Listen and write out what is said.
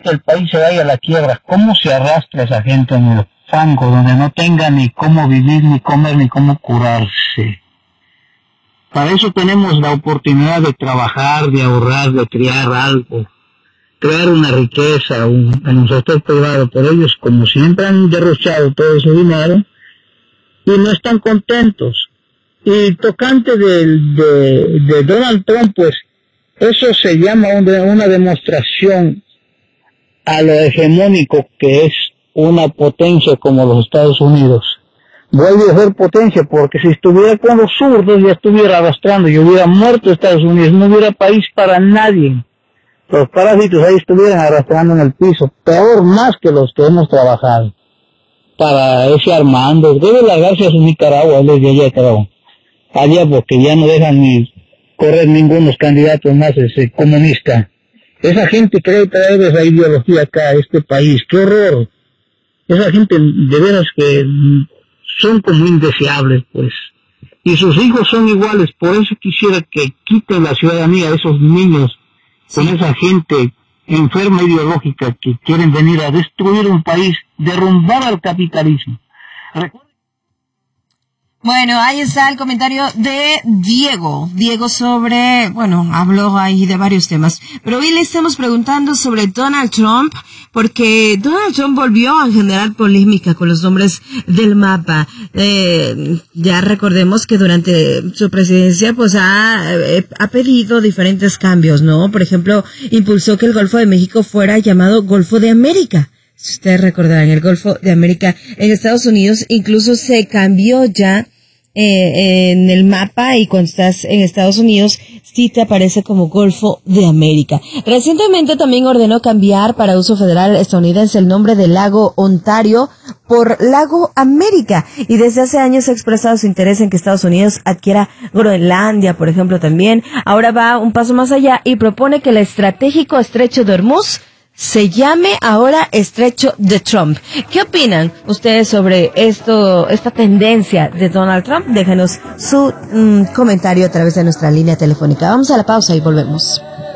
que el país se vaya a la quiebra, ¿cómo se arrastra esa gente en el fango, donde no tenga ni cómo vivir, ni comer, ni cómo curarse? Para eso tenemos la oportunidad de trabajar, de ahorrar, de crear algo, crear una riqueza en un sector privado, pero ellos, como siempre, han derrochado todo su dinero y no están contentos. Y tocante de Donald Trump, pues, eso se llama una demostración a lo hegemónico que es una potencia como los Estados Unidos. Vuelve a ser potencia, porque si estuviera con los zurdos ya estuviera arrastrando, y hubiera muerto Estados Unidos, no hubiera país para nadie. Los parásitos ahí estuvieran arrastrando en el piso, peor más que los que hemos trabajado. Para ese Armando, debe largarse a su Nicaragua, él es de allá, Nicaragua. Allá porque ya no dejan ni correr ningunos candidatos más comunista. Esa gente cree traer esa ideología acá a este país, qué horror. Esa gente de veras que son como indeseables, pues. Y sus hijos son iguales, por eso quisiera que quiten la ciudadanía a esos niños con esa gente enferma ideológica que quieren venir a destruir un país, derrumbar al capitalismo. Bueno, ahí está el comentario de Diego. Diego sobre, bueno, habló ahí de varios temas. Pero hoy le estamos preguntando sobre Donald Trump, porque Donald Trump volvió a generar polémica con los nombres del mapa. Ya recordemos que durante su presidencia, pues ha pedido diferentes cambios, ¿no? Por ejemplo, impulsó que el Golfo de México fuera llamado Golfo de América. Si ustedes recordarán, el Golfo de América en Estados Unidos incluso se cambió ya en el mapa, y cuando estás en Estados Unidos sí te aparece como Golfo de América. Recientemente también ordenó cambiar para uso federal estadounidense el nombre del lago Ontario por Lago América, y desde hace años ha expresado su interés en que Estados Unidos adquiera Groenlandia, por ejemplo, también. Ahora va un paso más allá y propone que el estratégico estrecho de Hormuz se llame ahora Estrecho de Trump. ¿Qué opinan ustedes sobre esta tendencia de Donald Trump? Déjenos su comentario a través de nuestra línea telefónica. Vamos a la pausa y volvemos.